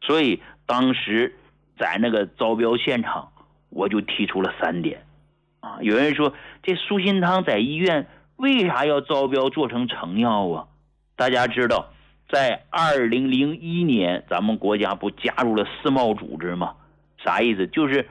所以当时在那个招标现场，我就提出了3点啊。有人说这舒心汤在医院为啥要招标做成成药啊？大家知道，在2001年，咱们国家不加入了世贸组织吗？啥意思？就是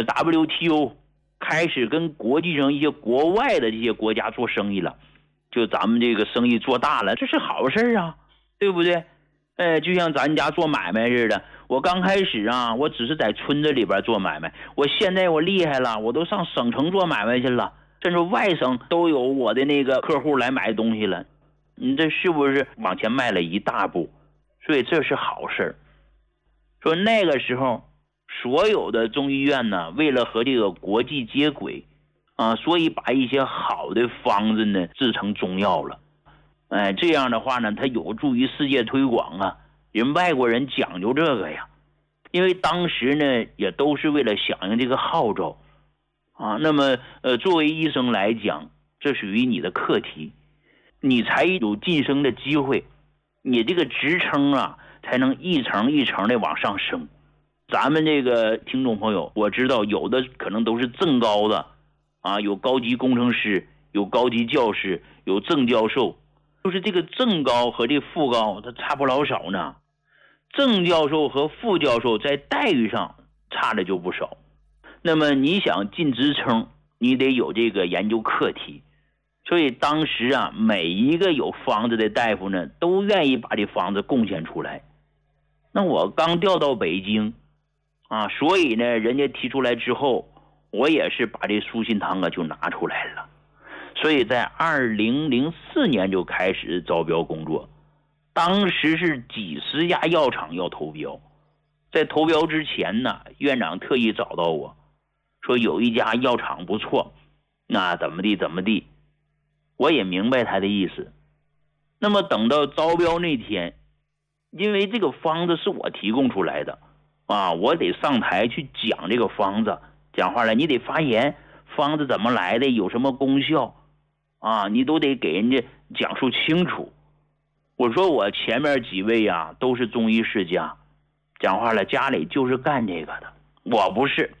WTO 开始跟国际上一些国外的这些国家做生意了，就咱们这个生意做大了，这是好事啊，对不对？就像咱家做买卖似的，我刚开始啊，我只是在村子里边做买卖，我现在我厉害了，我都上省城做买卖去了，甚至外省都有我的那个客户来买东西了。你这是不是往前迈了一大步？所以这是好事。说那个时候所有的中医院呢，为了和这个国际接轨啊，所以把一些好的方子呢制成中药了。这样的话呢，它有助于世界推广啊。外国人讲究这个呀，因为当时呢也都是为了响应这个号召啊。那么作为医生来讲，这属于你的课题，你才有晋升的机会，你这个职称啊才能一层一层的往上升。咱们这个听众朋友，我知道有的可能都是正高的啊，有高级工程师，有高级教师，有正教授，就是这个正高和这副高它差不老少呢。正教授和副教授在待遇上差的就不少。那么你想进职称，你得有这个研究课题。所以当时啊，每一个有方子的大夫呢，都愿意把这方子贡献出来。那我刚调到北京啊，所以呢，人家提出来之后，我也是把这舒心汤啊就拿出来了。所以在2004年就开始招标工作，当时是几十家药厂要投标。在投标之前呢，院长特意找到我说有一家药厂不错，那怎么地，我也明白他的意思。那么等到招标那天，因为这个方子是我提供出来的啊，我得上台去讲这个方子，讲话了你得发言，方子怎么来的，有什么功效啊，你都得给人家讲述清楚。我说我前面几位啊都是中医世家，讲话了家里就是干这个的，我不是，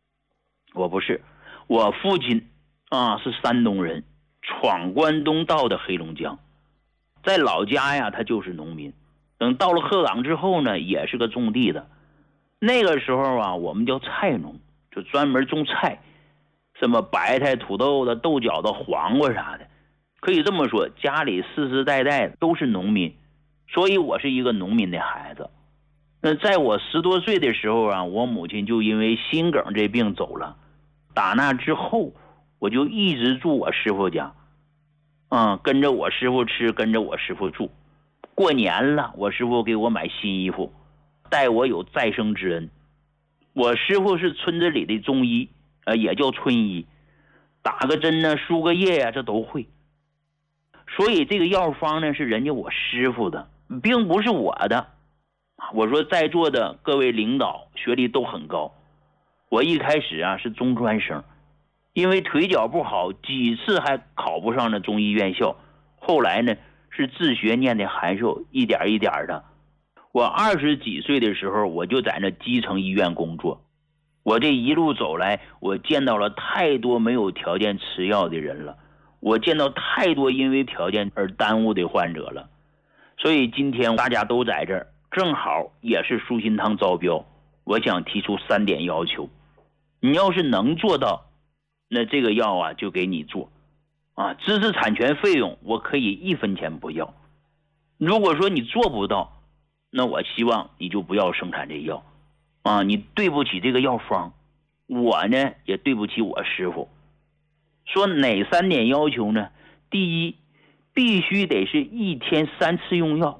我父亲啊是山东人，闯关东到的黑龙江，在老家呀他就是农民，等到了鹤岗之后呢也是个种地的。那个时候啊我们叫菜农，就专门种菜，什么白菜、土豆的、豆角的、黄瓜啥的，可以这么说，家里世世代代都是农民，所以我是一个农民的孩子。那在我10多岁的时候啊，我母亲就因为心梗这病走了。打那之后，我就一直住我师傅家，跟着我师傅吃，跟着我师傅住。过年了，我师傅给我买新衣服，待我有再生之恩。我师傅是村子里的中医，也叫村医，打个针呢，输个液呀，这都会。所以这个药方呢是人家我师傅的，并不是我的。我说在座的各位领导学历都很高，我一开始啊是中专生，因为腿脚不好，几次还考不上那中医院校，后来呢是自学念的函授，一点一点的。我20几岁的时候，我就在那基层医院工作。我这一路走来，我见到了太多没有条件吃药的人了，我见到太多因为条件而耽误的患者了。所以今天大家都在这儿，正好也是舒心汤招标，我想提出3点要求。你要是能做到，那这个药啊就给你做啊，知识产权费用我可以1分钱不要。如果说你做不到，那我希望你就不要生产这药啊，你对不起这个药方，我呢也对不起我师傅。说哪3点要求呢？第一，必须得是1天3次用药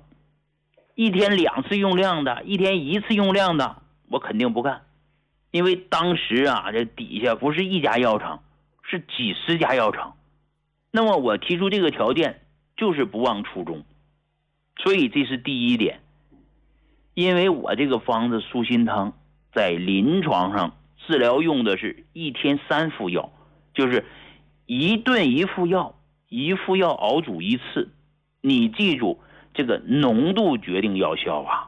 ，1天2次用量的，1天1次用量的，我肯定不干。因为当时啊，这底下不是1家药厂，是几十家药厂。那么我提出这个条件，就是不忘初衷。所以这是第一点。因为我这个方子舒心汤在临床上治疗用的是1天3副药，就是1顿1副药，1副药熬煮1次。你记住，这个浓度决定药效啊。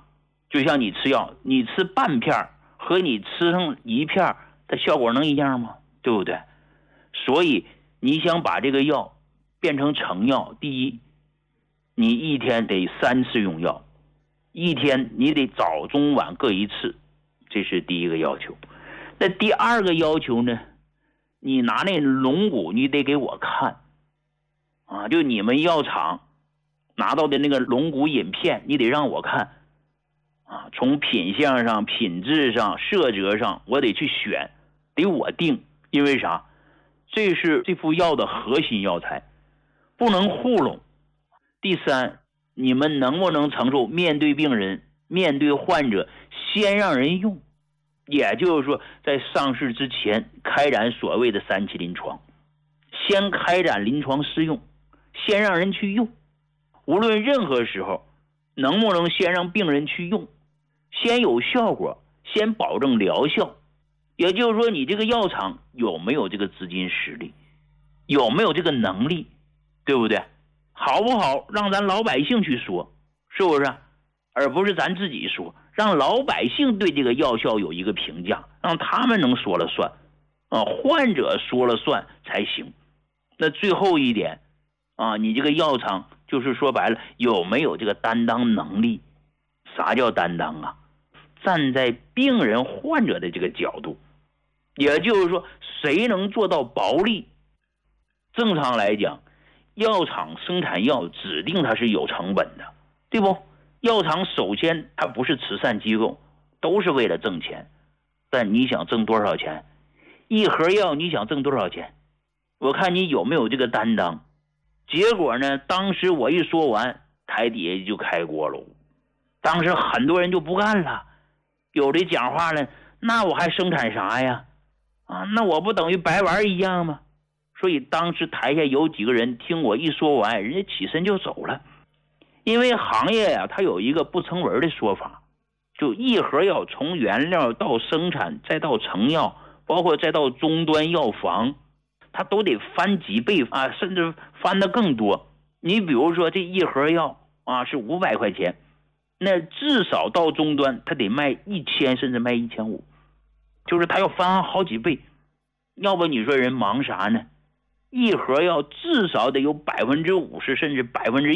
就像你吃药，你吃半片和你吃上一片的效果能一样吗？对不对？所以你想把这个药变成成药，第一，你一天得3次用药，一天你得早中晚各1次，这是第一个要求。那第二个要求呢，你拿那龙骨你得给我看啊，就你们药厂拿到的那个龙骨饮片，你得让我看啊，从品相上、品质上、色泽上，我得去选，得我定。因为啥？这是这副药的核心药材，不能糊弄。第三，你们能不能承受面对病人、面对患者，先让人用？也就是说，在上市之前开展所谓的3期临床，先开展临床试用，先让人去用。无论任何时候，能不能先让病人去用，先有效果，先保证疗效。也就是说，你这个药厂有没有这个资金实力，有没有这个能力，对不对？好不好让咱老百姓去说，是不是？而不是咱自己说，让老百姓对这个药效有一个评价，让他们能说了算啊，患者说了算才行。那最后一点啊，你这个药厂就是说白了，有没有这个担当能力？啥叫担当啊？站在病人患者的这个角度，也就是说，谁能做到薄利？正常来讲，药厂生产药指定它是有成本的，对不？药厂首先它不是慈善机构，都是为了挣钱。但你想挣多少钱？一盒药你想挣多少钱？我看你有没有这个担当。结果呢，当时我一说完，台底下就开锅了。当时很多人就不干了，有的讲话了，那我还生产啥呀？啊，那我不等于白玩一样吗？所以当时台下有几个人听我一说完，人家起身就走了。因为行业呀，它有一个不成文的说法，就一盒药从原料到生产再到成药，包括再到终端药房，它都得翻几倍啊，甚至翻得更多。你比如说这一盒药啊是500块钱，那至少到终端它得卖1000，甚至卖1500，就是它要翻好几倍。要不你说人忙啥呢？一盒药至少得有50%，甚至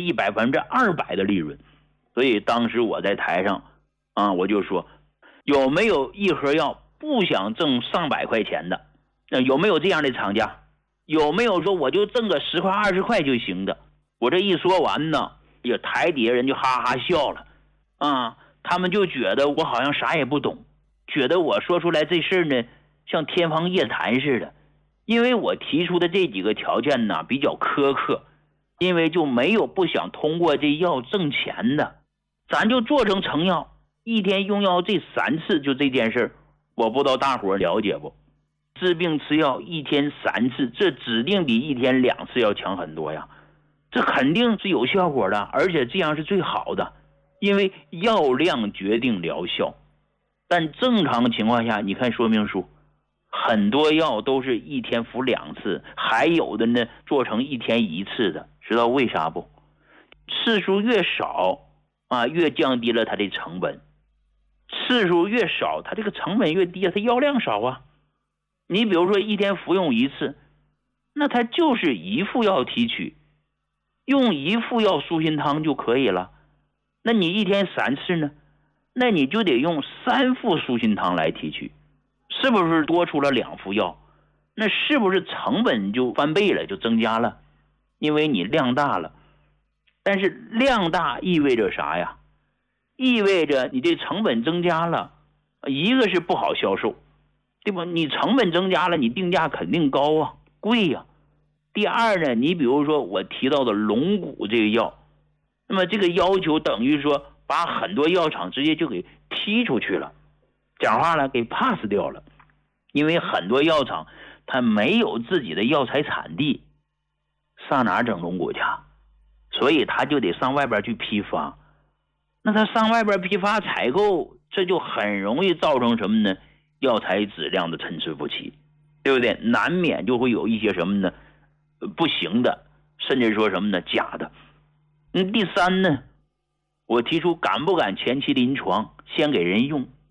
100%、200%的利润。所以当时我在台上啊，我就说，有没有一盒药不想挣上百块钱的？有没有这样的厂家？有没有说我就挣个10块20块就行的？我这一说完呢，也台底下人就哈哈笑了啊，他们就觉得我好像啥也不懂，觉得我说出来这事呢像天方夜谭似的。因为我提出的这几个条件呢比较苛刻，因为就没有不想通过这药挣钱的，咱就做成成药，一天用药这3次，就这件事我不知道大伙了解不？治病吃药一天3次，这指定比一天2次要强很多呀，这肯定是有效果的，而且这样是最好的，因为药量决定疗效。但正常情况下，你看说明书，很多药都是一天服2次，还有的呢做成一天1次的，知道为啥不？次数越少啊，越降低了它的成本，次数越少，它这个成本越低，它药量少啊。你比如说一天服用1次，那它就是1副药提取，用1副药舒心汤就可以了。那你一天3次呢，那你就得用3副舒心汤来提取，是不是多出了2副药？那是不是成本就翻倍了，就增加了？因为你量大了。但是量大意味着啥呀？意味着你这成本增加了，一个是不好销售，对吧？你成本增加了，你定价肯定高啊，贵呀。第二呢，你比如说我提到的龙骨这个药，那么这个要求等于说把很多药厂直接就给踢出去了，讲话了给 pass 掉了。因为很多药厂它没有自己的药材产地，上哪整龙骨去？所以他就得上外边去批发。那他上外边批发采购，这就很容易造成什么呢？药材质量的参差不齐，对不对？难免就会有一些什么呢？不行的，甚至说什么呢？假的。第三呢， 我提出敢不敢前期临床先给人用，